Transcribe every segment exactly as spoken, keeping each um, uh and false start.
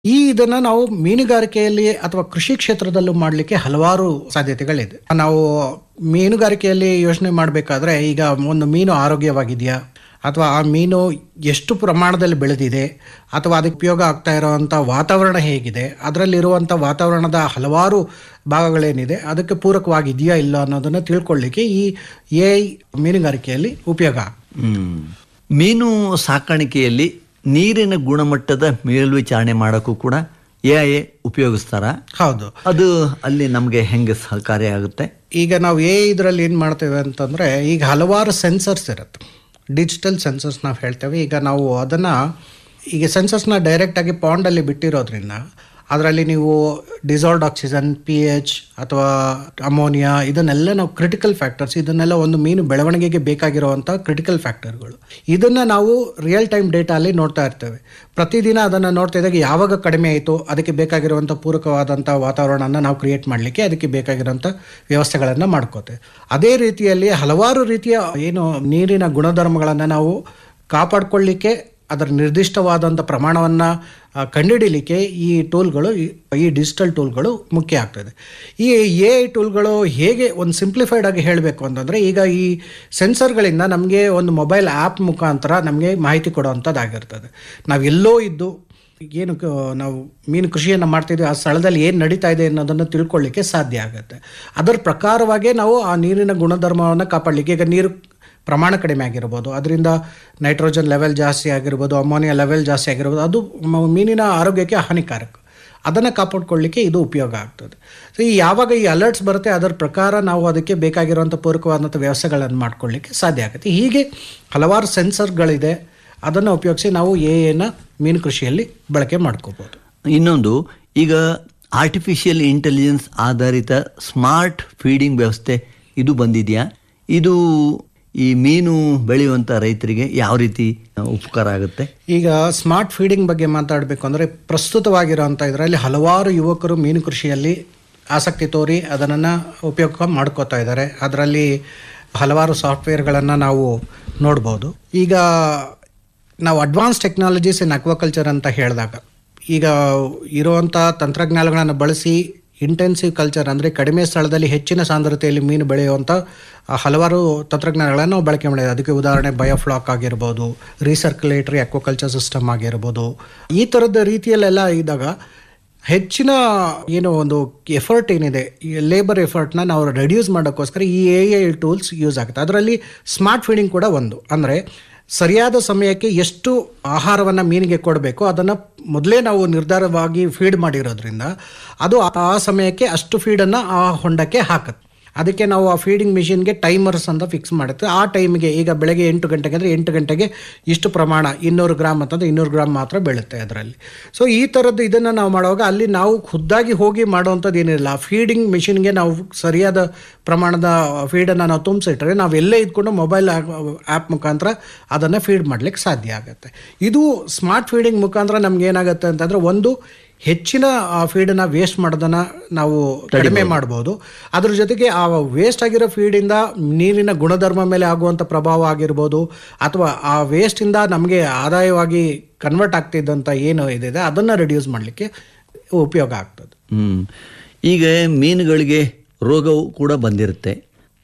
ಈ ಇದನ್ನ ನಾವು ಮೀನುಗಾರಿಕೆಯಲ್ಲಿ ಅಥವಾ ಕೃಷಿ ಕ್ಷೇತ್ರದಲ್ಲೂ ಮಾಡಲಿಕ್ಕೆ ಹಲವಾರು ಸಾಧ್ಯತೆಗಳಿದೆ. ನಾವು ಮೀನುಗಾರಿಕೆಯಲ್ಲಿ ಯೋಚನೆ ಮಾಡಬೇಕಾದ್ರೆ ಈಗ ಒಂದು ಮೀನು ಆರೋಗ್ಯವಾಗಿದೆಯಾ, ಅಥವಾ ಆ ಮೀನು ಎಷ್ಟು ಪ್ರಮಾಣದಲ್ಲಿ ಬೆಳೆದಿದೆ, ಅಥವಾ ಅದಕ್ಕೆ ಉಪಯೋಗ ಆಗ್ತಾ ಇರೋವಂಥ ವಾತಾವರಣ ಹೇಗಿದೆ, ಅದರಲ್ಲಿರುವಂಥ ವಾತಾವರಣದ ಹಲವಾರು ಭಾಗಗಳೇನಿದೆ ಅದಕ್ಕೆ ಪೂರಕವಾಗಿದೆಯಾ ಇಲ್ಲ ಅನ್ನೋದನ್ನು ತಿಳ್ಕೊಳ್ಳಿಕ್ಕೆ ಈ ಎ ಐ ಮೀನುಗಾರಿಕೆಯಲ್ಲಿ ಉಪಯೋಗ. ಹ್ಮ್. ಮೀನು ಸಾಕಾಣಿಕೆಯಲ್ಲಿ ನೀರಿನ ಗುಣಮಟ್ಟದ ಮೇಲ್ವಿಚಾರಣೆ ಮಾಡೋಕ್ಕೂ ಕೂಡ ಎ ಐ ಉಪಯೋಗಿಸ್ತಾರ? ಹೌದು. ಅದು ಅಲ್ಲಿ ನಮಗೆ ಹೆಂಗೆ ಸಹಕಾರಿಯಾಗುತ್ತೆ? ಈಗ ನಾವು ಎ ಇದರಲ್ಲಿ ಏನು ಮಾಡ್ತೇವೆ ಅಂತಂದರೆ, ಈಗ ಹಲವಾರು ಸೆನ್ಸರ್ಸ್ ಇರುತ್ತೆ, ಡಿಜಿಟಲ್ ಸೆನ್ಸರ್ಸ್ ನಾವು ಹೇಳ್ತೇವೆ. ಈಗ ನಾವು ಅದನ್ನು ಈಗ ಸೆನ್ಸರ್ಸ್ನ ಡೈರೆಕ್ಟಾಗಿ ಪಾಂಡಲ್ಲಿ ಬಿಟ್ಟಿರೋದ್ರಿಂದ ಅದರಲ್ಲಿ ನೀವು ಡಿಸಾಲ್ವ್ಡ್ ಆಕ್ಸಿಜನ್, ಪಿ ಎಚ್ ಅಥವಾ ಅಮೋನಿಯಾ, ಇದನ್ನೆಲ್ಲ ನಾವು ಕ್ರಿಟಿಕಲ್ ಫ್ಯಾಕ್ಟರ್ಸ್, ಇದನ್ನೆಲ್ಲ ಒಂದು ಮೀನು ಬೆಳವಣಿಗೆಗೆ ಬೇಕಾಗಿರುವಂಥ ಕ್ರಿಟಿಕಲ್ ಫ್ಯಾಕ್ಟರ್ಗಳು. ಇದನ್ನು ನಾವು ರಿಯಲ್ ಟೈಮ್ ಡೇಟಾಲ್ಲಿ ನೋಡ್ತಾ ಇರ್ತೇವೆ. ಪ್ರತಿದಿನ ಅದನ್ನು ನೋಡ್ತಾ ಇದ್ದಾಗ ಯಾವಾಗ ಕಡಿಮೆ ಆಯಿತು, ಅದಕ್ಕೆ ಬೇಕಾಗಿರುವಂಥ ಪೂರಕವಾದಂಥ ವಾತಾವರಣನ ನಾವು ಕ್ರಿಯೇಟ್ ಮಾಡಲಿಕ್ಕೆ ಅದಕ್ಕೆ ಬೇಕಾಗಿರೋಂಥ ವ್ಯವಸ್ಥೆಗಳನ್ನು ಮಾಡ್ಕೋತೇವೆ. ಅದೇ ರೀತಿಯಲ್ಲಿ ಹಲವಾರು ರೀತಿಯ ಏನು ನೀರಿನ ಗುಣಧರ್ಮಗಳನ್ನು ನಾವು ಕಾಪಾಡಿಕೊಳ್ಳಿಕ್ಕೆ, ಅದರ ನಿರ್ದಿಷ್ಟವಾದಂಥ ಪ್ರಮಾಣವನ್ನು ಕಂಡುಹಿಡೀಲಿಕ್ಕೆ ಈ ಟೂಲ್ಗಳು, ಈ ಡಿಜಿಟಲ್ ಟೂಲ್ಗಳು ಮುಖ್ಯ ಆಗ್ತದೆ. ಈ ಎ ಐ ಟೂಲ್ಗಳು ಹೇಗೆ ಒಂದು ಸಿಂಪ್ಲಿಫೈಡ್ ಆಗಿ ಹೇಳಬೇಕು ಅಂತಂದರೆ, ಈಗ ಈ ಸೆನ್ಸರ್ಗಳಿಂದ ನಮಗೆ ಒಂದು ಮೊಬೈಲ್ ಆ್ಯಪ್ ಮುಖಾಂತರ ನಮಗೆ ಮಾಹಿತಿ ಕೊಡುವಂಥದ್ದಾಗಿರ್ತದೆ. ನಾವು ಎಲ್ಲೋ ಇದ್ದು ಏನು ನಾವು ಮೀನು ಕೃಷಿಯನ್ನು ಮಾಡ್ತಿದ್ವಿ, ಆ ಸ್ಥಳದಲ್ಲಿ ಏನು ನಡೀತಾ ಇದೆ ಅನ್ನೋದನ್ನು ತಿಳ್ಕೊಳ್ಳಿಕ್ಕೆ ಸಾಧ್ಯ ಆಗುತ್ತೆ. ಅದರ ಪ್ರಕಾರವಾಗೇ ನಾವು ಆ ನೀರಿನ ಗುಣಧರ್ಮವನ್ನು ಕಾಪಾಡಲಿಕ್ಕೆ, ಈಗ ನೀರು ಪ್ರಮಾಣ ಕಡಿಮೆ ಆಗಿರ್ಬೋದು, ಅದರಿಂದ ನೈಟ್ರೋಜನ್ ಲೆವೆಲ್ ಜಾಸ್ತಿ ಆಗಿರ್ಬೋದು, ಅಮೋನಿಯಾ ಲೆವೆಲ್ ಜಾಸ್ತಿ ಆಗಿರ್ಬೋದು, ಅದು ಮೀನಿನ ಆರೋಗ್ಯಕ್ಕೆ ಹಾನಿಕಾರಕ. ಅದನ್ನು ಕಾಪಾಡ್ಕೊಳ್ಳಿಕ್ಕೆ ಇದು ಉಪಯೋಗ ಆಗ್ತದೆ. ಸೊ ಈ ಯಾವಾಗ ಈ ಅಲರ್ಟ್ಸ್ ಬರುತ್ತೆ, ಅದರ ಪ್ರಕಾರ ನಾವು ಅದಕ್ಕೆ ಬೇಕಾಗಿರುವಂಥ ಪೂರಕವಾದಂಥ ವ್ಯವಸ್ಥೆಗಳನ್ನು ಮಾಡ್ಕೊಳ್ಳಿಕ್ಕೆ ಸಾಧ್ಯ ಆಗುತ್ತೆ. ಹೀಗೆ ಹಲವಾರು ಸೆನ್ಸರ್ಗಳಿದೆ, ಅದನ್ನು ಉಪಯೋಗಿಸಿ ನಾವು ಎ ಐನ ಮೀನು ಕೃಷಿಯಲ್ಲಿ ಬಳಕೆ ಮಾಡ್ಕೋಬೋದು. ಇನ್ನೊಂದು, ಈಗ ಆರ್ಟಿಫಿಷಿಯಲ್ ಇಂಟೆಲಿಜೆನ್ಸ್ ಆಧಾರಿತ ಸ್ಮಾರ್ಟ್ ಫೀಡಿಂಗ್ ವ್ಯವಸ್ಥೆ ಇದು ಬಂದಿದೆಯಾ? ಇದು ಈ ಮೀನು ಬೆಳೆಯುವಂಥ ರೈತರಿಗೆ ಯಾವ ರೀತಿ ಉಪಕಾರ ಆಗುತ್ತೆ? ಈಗ ಸ್ಮಾರ್ಟ್ ಫೀಡಿಂಗ್ ಬಗ್ಗೆ ಮಾತಾಡಬೇಕು ಅಂದರೆ, ಪ್ರಸ್ತುತವಾಗಿರೋಂಥ ಇದರಲ್ಲಿ ಹಲವಾರು ಯುವಕರು ಮೀನು ಕೃಷಿಯಲ್ಲಿ ಆಸಕ್ತಿ ತೋರಿ ಅದನ್ನು ಉಪಯೋಗ ಮಾಡ್ಕೋತಾ ಇದ್ದಾರೆ. ಅದರಲ್ಲಿ ಹಲವಾರು ಸಾಫ್ಟ್ವೇರ್ಗಳನ್ನು ನಾವು ನೋಡ್ಬೋದು. ಈಗ ನಾವು ಅಡ್ವಾನ್ಸ್ ಟೆಕ್ನಾಲಜೀಸ್ ಇನ್ ಅಕ್ವಾಕಲ್ಚರ್ ಅಂತ ಹೇಳಿದಾಗ, ಈಗ ಇರುವಂಥ ತಂತ್ರಜ್ಞಾನಗಳನ್ನು ಬಳಸಿ ಇಂಟೆನ್ಸಿವ್ ಕಲ್ಚರ್ ಅಂದರೆ ಕಡಿಮೆ ಸ್ಥಳದಲ್ಲಿ ಹೆಚ್ಚಿನ ಸಾಂದ್ರತೆಯಲ್ಲಿ ಮೀನು ಬೆಳೆಯುವಂಥ ಹಲವಾರು ತಂತ್ರಜ್ಞಾನಗಳನ್ನು ನಾವು ಬಳಕೆ ಮಾಡಿದೆ. ಅದಕ್ಕೆ ಉದಾಹರಣೆ ಬಯೋಫ್ಲಾಕ್ ಆಗಿರ್ಬೋದು, ರೀಸರ್ಕ್ಯುಲೇಟರಿ ಅಕ್ವಾಕಲ್ಚರ್ ಸಿಸ್ಟಮ್ ಆಗಿರ್ಬೋದು. ಈ ಥರದ ರೀತಿಯಲ್ಲೆಲ್ಲ ಇದ್ದಾಗ ಹೆಚ್ಚಿನ ಏನು ಒಂದು ಎಫರ್ಟ್ ಏನಿದೆ, ಈ ಲೇಬರ್ ಎಫರ್ಟ್ನ ನಾವು ರೆಡ್ಯೂಸ್ ಮಾಡೋಕ್ಕೋಸ್ಕರ ಈ ಎ ಐ ಟೂಲ್ಸ್ ಯೂಸ್ ಆಗುತ್ತೆ. ಅದರಲ್ಲಿ ಸ್ಮಾರ್ಟ್ ಫೀಡಿಂಗ್ ಕೂಡ ಒಂದು. ಅಂದರೆ ಸರಿಯಾದ ಸಮಯಕ್ಕೆ ಎಷ್ಟು ಆಹಾರವನ್ನು ಮೀನಿಗೆ ಕೊಡಬೇಕು ಅದನ್ನು ಮೊದಲೇ ನಾವು ನಿರ್ಧಾರವಾಗಿ ಫೀಡ್ ಮಾಡಿರೋದ್ರಿಂದ ಅದು ಆ ಸಮಯಕ್ಕೆ ಅಷ್ಟು ಫೀಡನ್ನು ಆ ಹೊಂಡಕ್ಕೆ ಹಾಕುತ್ತೆ. ಅದಕ್ಕೆ ನಾವು ಆ ಫೀಡಿಂಗ್ ಮಿಷಿನ್ಗೆ ಟೈಮರ್ಸ್ ಅಂತ ಫಿಕ್ಸ್ ಮಾಡುತ್ತೆ. ಆ ಟೈಮಿಗೆ ಈಗ ಬೆಳಗ್ಗೆ ಎಂಟು ಗಂಟೆಗೆ ಅಂದರೆ ಎಂಟು ಗಂಟೆಗೆ ಇಷ್ಟು ಪ್ರಮಾಣ, ಇನ್ನೂರು ಗ್ರಾಮ್ ಅಂತಂದರೆ ಇನ್ನೂರು ಗ್ರಾಮ್ ಮಾತ್ರ ಬೀಳುತ್ತೆ ಅದರಲ್ಲಿ. ಸೊ ಈ ಥರದ್ದು ಇದನ್ನು ನಾವು ಮಾಡುವಾಗ ಅಲ್ಲಿ ನಾವು ಖುದ್ದಾಗಿ ಹೋಗಿ ಮಾಡುವಂಥದ್ದು ಏನಿಲ್ಲ. ಫೀಡಿಂಗ್ ಮಿಷಿನ್ಗೆ ನಾವು ಸರಿಯಾದ ಪ್ರಮಾಣದ ಫೀಡನ್ನು ನಾವು ತುಂಬಿಸಿಟ್ರೆ ನಾವು ಎಲ್ಲೇ ಇದ್ಕೊಂಡು ಮೊಬೈಲ್ ಆ್ಯಪ್ ಮುಖಾಂತರ ಅದನ್ನು ಫೀಡ್ ಮಾಡಲಿಕ್ಕೆ ಸಾಧ್ಯ ಆಗುತ್ತೆ. ಇದು ಸ್ಮಾರ್ಟ್ ಫೀಡಿಂಗ್ ಮುಖಾಂತರ ನಮ್ಗೆ ಏನಾಗುತ್ತೆ ಅಂತಂದರೆ, ಒಂದು ಹೆಚ್ಚಿನ ಫೀಡನ್ನು ವೇಸ್ಟ್ ಮಾಡೋದನ್ನು ನಾವು ಕಡಿಮೆ ಮಾಡ್ಬೋದು. ಅದ್ರ ಜೊತೆಗೆ ಆ ವೇಸ್ಟ್ ಆಗಿರೋ ಫೀಡಿಂದ ನೀರಿನ ಗುಣಧರ್ಮ ಮೇಲೆ ಆಗುವಂಥ ಪ್ರಭಾವ ಆಗಿರ್ಬೋದು, ಅಥವಾ ಆ ವೇಸ್ಟಿಂದ ನಮಗೆ ಆದಾಯವಾಗಿ ಕನ್ವರ್ಟ್ ಆಗ್ತಿದ್ದಂಥ ಏನು ಇದೆ ಅದನ್ನು ರಿಡ್ಯೂಸ್ ಮಾಡಲಿಕ್ಕೆ ಉಪಯೋಗ ಆಗ್ತದೆ. ಹ್ಞೂ ಈಗ ಮೀನುಗಳಿಗೆ ರೋಗವು ಕೂಡ ಬಂದಿರುತ್ತೆ.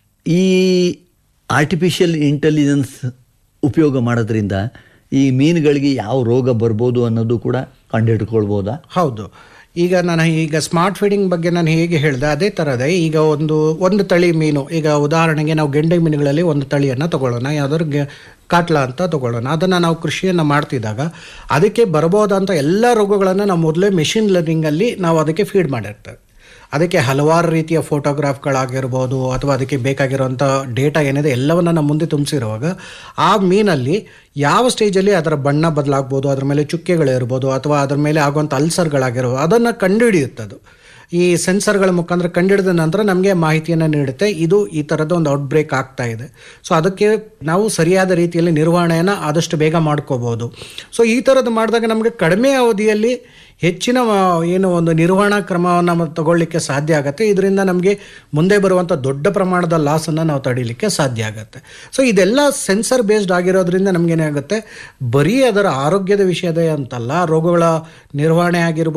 ಈ ಆರ್ಟಿಫಿಷಿಯಲ್ ಇಂಟೆಲಿಜೆನ್ಸ್ ಉಪಯೋಗ ಮಾಡೋದ್ರಿಂದ ಈ ಮೀನುಗಳಿಗೆ ಯಾವ ರೋಗ ಬರ್ಬೋದು ಅನ್ನೋದು ಕೂಡ ಕಂಡುಹಿಡ್ಕೊಳ್ಬೋದಾ? ಹೌದು. ಈಗ ನಾನು ಈಗ ಸ್ಮಾರ್ಟ್ ಫೀಡಿಂಗ್ ಬಗ್ಗೆ ನಾನು ಹೇಗೆ ಹೇಳಿದೆ ಅದೇ ಥರದೇ, ಈಗ ಒಂದು ಒಂದು ತಳಿ ಮೀನು, ಈಗ ಉದಾಹರಣೆಗೆ ನಾವು ಗೆಂಡೆ ಮೀನುಗಳಲ್ಲಿ ಒಂದು ತಳಿಯನ್ನು ತೊಗೊಳ್ಳೋಣ, ಯಾವ್ದಾದ್ರು ಗೆ ಕಾಟ್ಲಾ ಅಂತ ತೊಗೊಳ್ಳೋಣ. ಅದನ್ನು ನಾವು ಕೃಷಿಯನ್ನು ಮಾಡ್ತಿದ್ದಾಗ ಅದಕ್ಕೆ ಬರ್ಬೋದಂಥ ಎಲ್ಲ ರೋಗಗಳನ್ನು ನಾವು ಮೊದಲೇ ಮೆಷಿನ್ ಲರ್ನಿಂಗಲ್ಲಿ ನಾವು ಅದಕ್ಕೆ ಫೀಡ್ ಮಾಡಿರ್ತೇವೆ. ಅದಕ್ಕೆ ಹಲವಾರು ರೀತಿಯ ಫೋಟೋಗ್ರಾಫ್ಗಳಾಗಿರ್ಬೋದು, ಅಥವಾ ಅದಕ್ಕೆ ಬೇಕಾಗಿರುವಂಥ ಡೇಟಾ ಏನಿದೆ ಎಲ್ಲವನ್ನು ನಾವು ಮುಂದೆ ತುಂಬಿಸಿರುವಾಗ ಆ ಮೀನಲ್ಲಿ ಯಾವ ಸ್ಟೇಜಲ್ಲಿ ಅದರ ಬಣ್ಣ ಬದಲಾಗ್ಬೋದು, ಅದರ ಮೇಲೆ ಚುಕ್ಕೆಗಳಿರ್ಬೋದು, ಅಥವಾ ಅದರ ಮೇಲೆ ಆಗುವಂಥ ಅಲ್ಸರ್ಗಳಾಗಿರ್ಬೋದು, ಅದನ್ನು ಕಂಡುಹಿಡಿಯುತ್ತದು. ಈ ಸೆನ್ಸರ್ಗಳ ಮುಖಾಂತರ ಕಂಡಿಡಿದ ನಂತರ ನಮಗೆ ಮಾಹಿತಿಯನ್ನು ನೀಡುತ್ತೆ, ಇದು ಈ ಥರದ ಒಂದು ಔಟ್ಬ್ರೇಕ್ ಆಗ್ತಾ ಇದೆ. ಸೊ ಅದಕ್ಕೆ ನಾವು ಸರಿಯಾದ ರೀತಿಯಲ್ಲಿ ನಿರ್ವಹಣೆಯನ್ನು ಆದಷ್ಟು ಬೇಗ ಮಾಡ್ಕೋಬೋದು. ಸೊ ಈ ಥರದ್ದು ಮಾಡಿದಾಗ ನಮಗೆ ಕಡಿಮೆ ಅವಧಿಯಲ್ಲಿ ಹೆಚ್ಚಿನ ಏನು ಒಂದು ನಿರ್ವಹಣಾ ಕ್ರಮವನ್ನು ತಗೊಳ್ಳಿಕ್ಕೆ ಸಾಧ್ಯ ಆಗುತ್ತೆ. ಇದರಿಂದ ನಮಗೆ ಮುಂದೆ ಬರುವಂಥ ದೊಡ್ಡ ಪ್ರಮಾಣದ ಲಾಸನ್ನು ನಾವು ತಡೀಲಿಕ್ಕೆ ಸಾಧ್ಯ ಆಗುತ್ತೆ. ಸೊ ಇದೆಲ್ಲ ಸೆನ್ಸರ್ ಬೇಸ್ಡ್ ಆಗಿರೋದ್ರಿಂದ ನಮಗೇನಾಗುತ್ತೆ, ಬರೀ ಅದರ ಆರೋಗ್ಯದ ವಿಷಯದೇ ಅಂತಲ್ಲ, ರೋಗಗಳ ನಿರ್ವಹಣೆ ಆಗಿರ್ಬೋದು,